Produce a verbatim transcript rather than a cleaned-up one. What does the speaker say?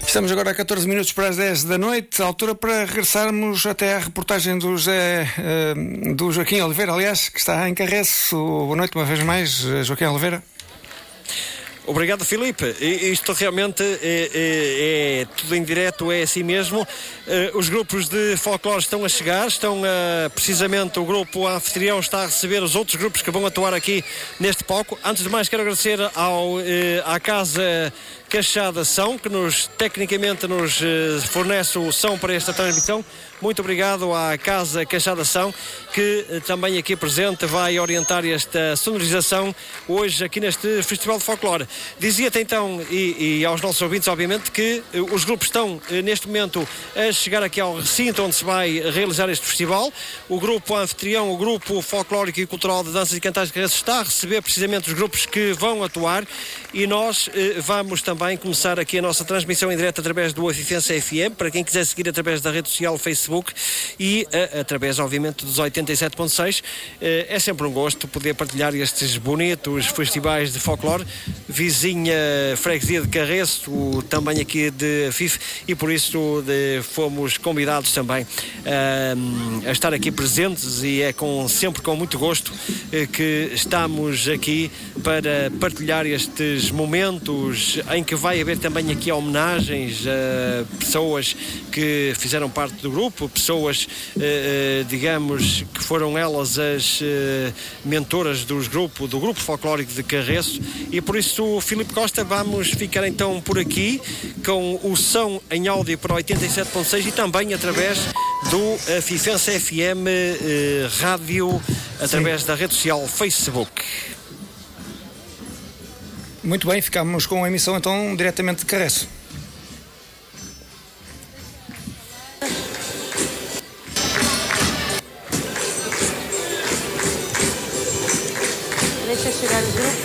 Estamos agora a catorze minutos para as dez da noite, altura para regressarmos até à reportagem do, José, uh, do Joaquim Oliveira, aliás, que está em Carreço. Boa noite uma vez mais, Joaquim Oliveira. Obrigado, Filipe. Isto realmente é, é, é tudo em direto, é assim mesmo. Uh, os grupos de folclore estão a chegar, estão a, precisamente o grupo anfitrião está a receber os outros grupos que vão atuar aqui neste palco. Antes de mais, quero agradecer ao, uh, à Casa Cachada São, que nos, tecnicamente nos uh, fornece o som para esta transmissão. Muito obrigado à Casa Cachada São, que uh, também aqui presente vai orientar esta sonorização hoje aqui neste Festival de Folclore. Dizia-te então, e, e aos nossos ouvintes, obviamente, que uh, os grupos estão uh, neste momento a chegar aqui ao recinto onde se vai realizar este festival. O grupo anfitrião, o grupo folclórico e cultural de danças e cantares de Carreço, está a receber precisamente os grupos que vão atuar, e nós uh, vamos também começar aqui a nossa transmissão em direto através do Afifense F M, para quem quiser seguir através da rede social Facebook e uh, através, obviamente, dos oitenta e sete ponto seis. Uh, é sempre um gosto poder partilhar estes bonitos festivais de folclore. Vizinha freguesia de Carreço, também aqui de Afif, e por isso de, fomos convidados também uh, a estar aqui presentes, e é com, sempre com muito gosto uh, que estamos aqui para partilhar estes momentos em que vai haver também aqui homenagens a pessoas que fizeram parte do grupo, pessoas, uh, digamos, que foram elas as uh, mentoras dos grupo, do grupo folclórico de Carreço, e por isso, Filipe Costa, vamos ficar então por aqui com o som em áudio para oitenta e sete ponto seis e também através do Afifense F M uh, rádio, através Sim. da rede social Facebook. Muito bem, ficamos com a emissão então diretamente de Carreço. Deixa chegar o grupo.